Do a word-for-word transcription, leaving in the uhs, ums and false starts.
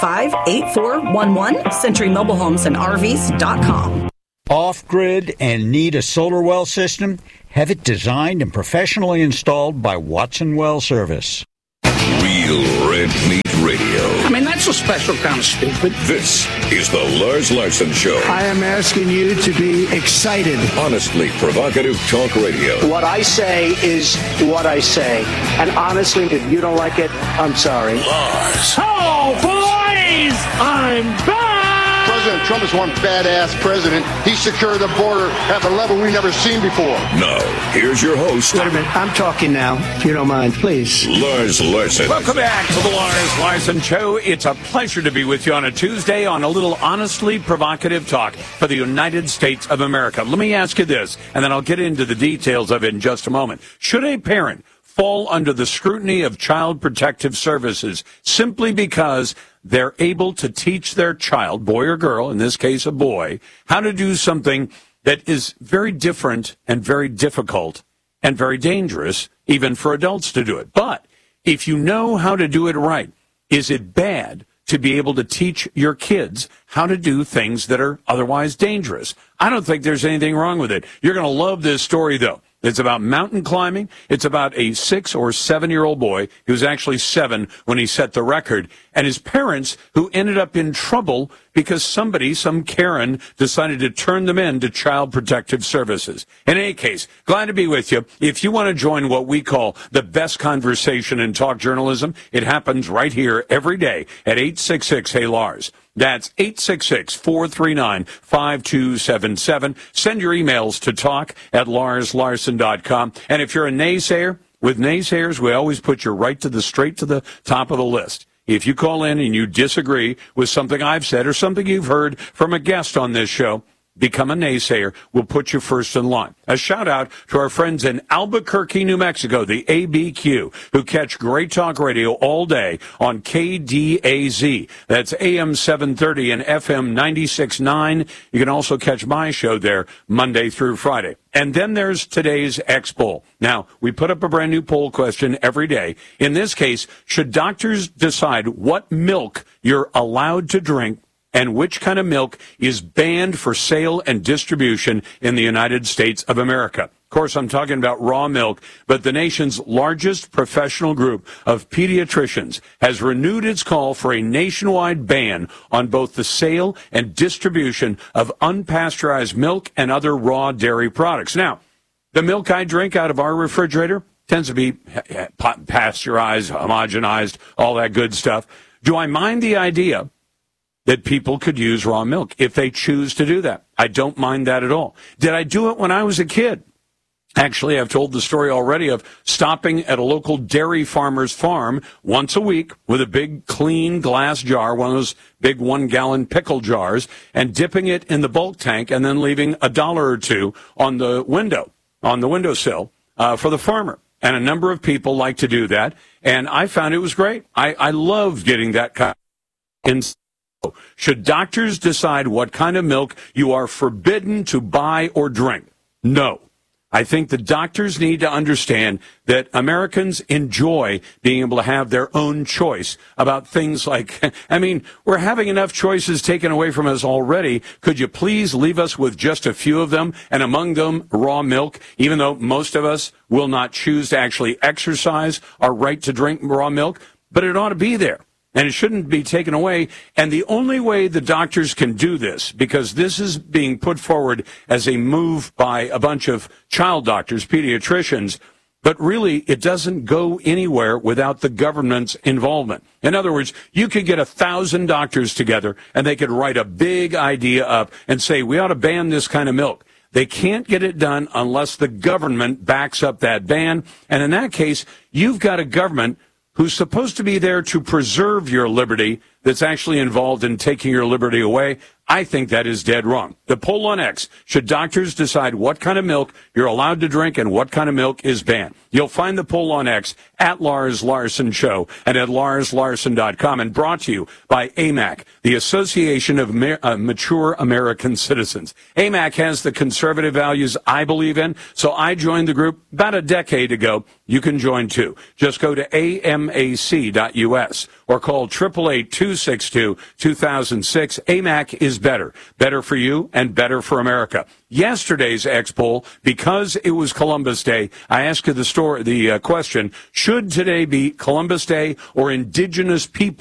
five, eight four one one, Century Mobile Homes and R Vs dot com. Off-grid and need a solar well system? Have it designed and professionally installed by Watson Well Service. Real Red Meat Radio. I mean, that's a special kind of stupid. This is the Lars Larson Show. I am asking you to be excited. Honestly provocative talk radio. What I say is what I say. And honestly, if you don't like it, I'm sorry. Lars. Oh, boys! I'm back! President Trump is one badass president. He secured the border at a level we've never seen before. Now, here's your host. Wait a minute. I'm talking now, if you don't mind, please. Lars Larson. Welcome back to the Lars Larson Show. It's a pleasure to be with you on a Tuesday on a little honestly provocative talk for the United States of America. Let me ask you this, and then I'll get into the details of it in just a moment. Should a parent fall under the scrutiny of Child Protective Services simply because they're able to teach their child, boy or girl, in this case a boy, how to do something that is very different and very difficult and very dangerous, even for adults to do it? But if you know how to do it right, is it bad to be able to teach your kids how to do things that are otherwise dangerous? I don't think there's anything wrong with it. You're going to love this story, though. It's about mountain climbing. It's about a six or seven-year-old boy. He was actually seven when he set the record. And his parents, who ended up in trouble because somebody, some Karen, decided to turn them in to Child Protective Services. In any case, glad to be with you. If you want to join what we call the best conversation in talk journalism, it happens right here every day at eight six six, hey Lars. That's eight six six, four three nine, five two seven seven. Send your emails to talk at lars larson dot com. And if you're a naysayer, with naysayers, we always put you right to the straight to the top of the list. If you call in and you disagree with something I've said or something you've heard from a guest on this show, become a naysayer. We'll put you first in line. A shout out to our friends in Albuquerque, New Mexico, the A B Q, who catch great talk radio all day on K D A Z. That's A M seven thirty and F M ninety-six point nine. You can also catch my show there Monday through Friday. And then there's today's X poll. Now, we put up a brand new poll question every day. In this case, should doctors decide what milk you're allowed to drink and which kind of milk is banned for sale and distribution in the United States of America? Of course, I'm talking about raw milk, but the nation's largest professional group of pediatricians has renewed its call for a nationwide ban on both the sale and distribution of unpasteurized milk and other raw dairy products. Now, the milk I drink out of our refrigerator tends to be pasteurized, homogenized, all that good stuff. Do I mind the idea that people could use raw milk if they choose to do that? I don't mind that at all. Did I do it when I was a kid? Actually, I've told the story already of stopping at a local dairy farmer's farm once a week with a big clean glass jar, one of those big one-gallon pickle jars, and dipping it in the bulk tank and then leaving a dollar or two on the window, on the windowsill uh, for the farmer. And a number of people like to do that, and I found it was great. I, I love getting that kind of... Should doctors decide what kind of milk you are forbidden to buy or drink? No. I think the doctors need to understand that Americans enjoy being able to have their own choice about things like, I mean, we're having enough choices taken away from us already. Could you please leave us with just a few of them, and among them raw milk, even though most of us will not choose to actually exercise our right to drink raw milk? But it ought to be there. And it shouldn't be taken away. And the only way the doctors can do this, because this is being put forward as a move by a bunch of child doctors, pediatricians, but really it doesn't go anywhere without the government's involvement. In other words, you could get a thousand doctors together and they could write a big idea up and say, we ought to ban this kind of milk. They can't get it done unless the government backs up that ban. And in that case, you've got a government who's supposed to be there to preserve your liberty that's actually involved in taking your liberty away. I think that is dead wrong. The poll on X, should doctors decide what kind of milk you're allowed to drink and what kind of milk is banned? You'll find the poll on X at Lars Larson Show and at lars larson dot com, and brought to you by A M A C, the Association of Ma- uh, Mature American Citizens. A M A C has the conservative values I believe in, so I joined the group about a decade ago. You can join too. Just go to A M A C dot U S or call eight eight eight, two six two, two thousand six. A M A C is better. Better for you and better for America. Yesterday's X-Poll, because it was Columbus Day, I asked you the, story, the uh, question, should today be Columbus Day or Indigenous People